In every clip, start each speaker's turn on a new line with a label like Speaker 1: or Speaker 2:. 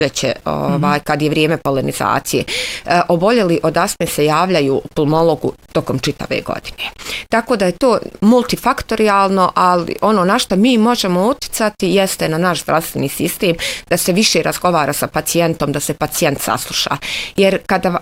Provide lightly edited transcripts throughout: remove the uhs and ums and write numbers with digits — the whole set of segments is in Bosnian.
Speaker 1: veće kad je vrijeme polinizacije. Oboljeli od astme se javljaju pulmologu tokom čitave godine. Tako da je to multifaktorijalno, ali ono na što mi možemo utjecati jeste na naš zdravstveni sistem, da se više razgovara sa pacijentom, da se pacijent sasluša. Jer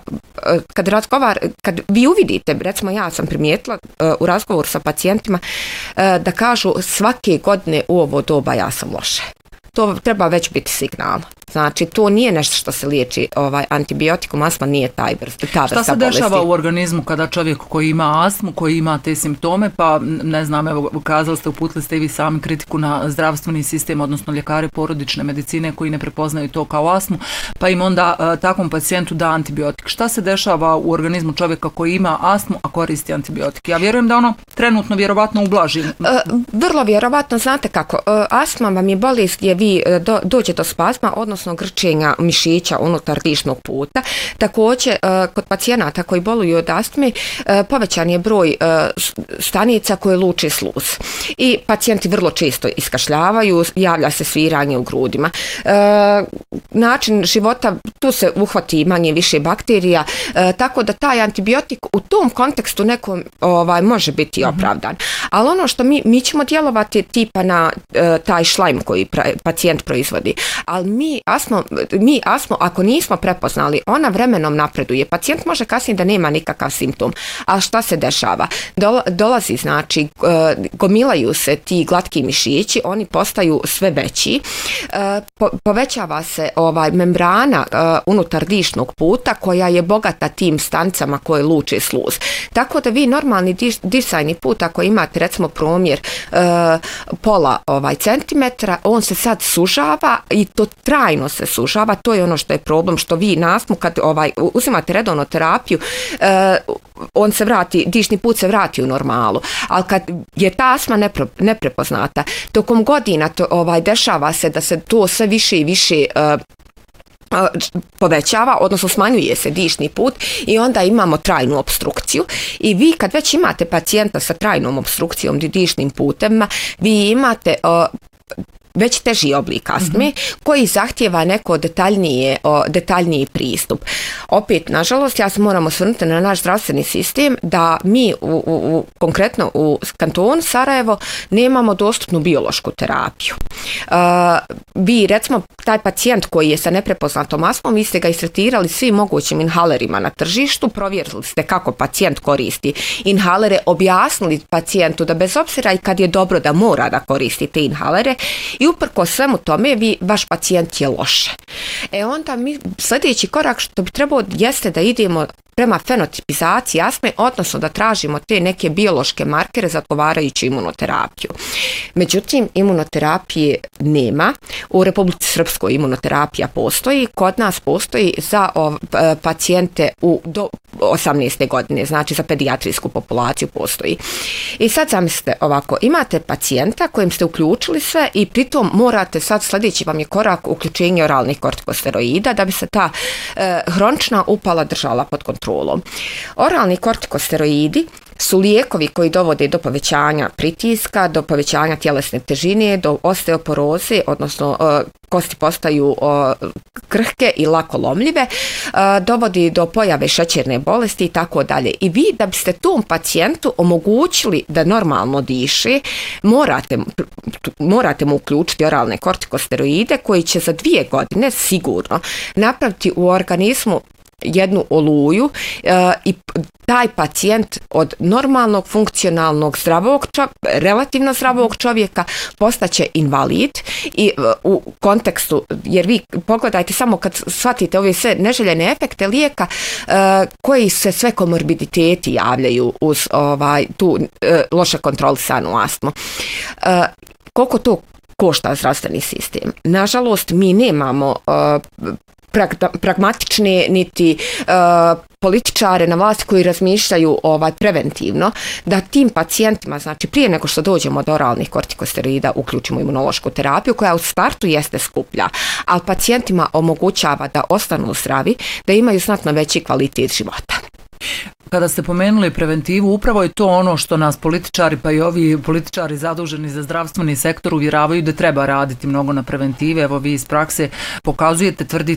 Speaker 1: kad vi uvidite, recimo ja sam primijetila u razgovoru sa pacijentima da kažu svake godine u ovo doba ja sam loše. To treba već biti signal. Znači, to nije nešto što se liječi antibiotikom, astma nije ta vrsta bolesti.
Speaker 2: Šta se dešava u organizmu kada čovjek koji ima astmu, koji ima te simptome, pa ne znam, evo, kazali ste, uputili ste i vi sami kritiku na zdravstveni sistem, odnosno ljekare porodične medicine koji ne prepoznaju to kao astmu, pa im onda takvom pacijentu da antibiotik. Šta se dešava u organizmu čovjeka koji ima astmu, a koristi antibiotik? Ja vjerujem da ono trenutno vjerovatno ublaži.
Speaker 1: Vrlo vjerovatno, znate kako, astma vam je bolest gdje vi dođe do spazma, odnosno grčenja mišića unutar dišnog puta. Također, kod pacijenata koji boluju od astme, povećan je broj stanica koje luče sluz. I pacijenti vrlo često iskašljavaju, javlja se sviranje u grudima. Način života, tu se uhvati manje više bakterija, tako da taj antibiotik u tom kontekstu nekom može biti opravdan. Ali ono što mi ćemo djelovati tipa na taj šlajm koji pacijent proizvodi. Ali mi astmu, ako nismo prepoznali, ona vremenom napreduje. Pacijent može kasnije da nema nikakav simptom. A šta se dešava? Dolazi, znači, gomilaju se ti glatki mišići, oni postaju sve veći, povećava se membrana unutar dišnog puta koja je bogata tim stanicama koje luče sluz. Tako da vi normalni disajni put, ako imate recimo promjer pola centimetra, on se sad sužava i to trajno se sužava. To je ono što je problem, što vi na astmu kad uzimate redovno terapiju, on se vrati, dišni put se vrati u normalu. Ali kad je ta astma neprepoznata, tokom godina dešava se da se to sve više i više povećava, odnosno smanjuje se dišni put i onda imamo trajnu opstrukciju. I vi kad već imate pacijenta sa trajnom opstrukcijom dišnim putem, vi imate već teži oblik astme koji zahtijeva neko detaljniji pristup. Opet, nažalost, ja se moram osvrnuti na naš zdravstveni sistem da mi konkretno u kantonu Sarajevo nemamo dostupnu biološku terapiju. Vi, recimo, taj pacijent koji je sa neprepoznatom astmom, vi ste ga istretirali svim mogućim inhalerima na tržištu, provjerili ste kako pacijent koristi inhalere, objasnili pacijentu da bez obzira i kad je dobro da mora da koristi te inhalere i uprkos svemu tome vaš pacijent je loše. Onda sljedeći korak što bi trebao jeste da idemo prema fenotipizaciji astme, odnosno da tražimo te neke biološke markere za odgovarajuću imunoterapiju. Međutim, imunoterapije nema. U Republici Srpskoj imunoterapija postoji, kod nas postoji za pacijente do 18. godine, znači za pedijatrijsku populaciju postoji. I sad zamislite ovako, imate pacijenta kojem ste uključili sve i pritom morate sad, sljedeći vam je korak uključenje oralnih kortikosteroida da bi se ta hronična upala držala pod kontrolom. Oralni kortikosteroidi su lijekovi koji dovode do povećanja pritiska, do povećanja tjelesne težine, do osteoporoze, odnosno kosti postaju krhke i lako lomljive, dovodi do pojave šećerne bolesti i tako dalje. I vi da biste tom pacijentu omogućili da normalno diše, morate mu uključiti oralne kortikosteroide koji će za 2 godine sigurno napraviti u organizmu jednu oluju i taj pacijent od normalnog, funkcionalnog, relativno zdravog čovjeka postaće invalid i u kontekstu, jer vi pogledajte samo kad shvatite ove sve neželjene efekte lijeka koji se sve komorbiditeti javljaju uz tu loše kontrolisanu astmu. Koliko to košta zdravstveni sistem? Nažalost, mi nemamo pragmatične niti političare na vlasti koji razmišljaju preventivno da tim pacijentima, znači prije nego što dođemo do oralnih kortikosteroida, uključimo imunološku terapiju koja u startu jeste skuplja, ali pacijentima omogućava da ostanu zdravi, da imaju znatno veći kvalitet života.
Speaker 2: Kada ste pomenuli preventivu, upravo je to ono što nas političari, pa i ovi političari zaduženi za zdravstveni sektor uvjeravaju da treba raditi mnogo na preventivi. Evo vi iz prakse pokazujete, tvrdite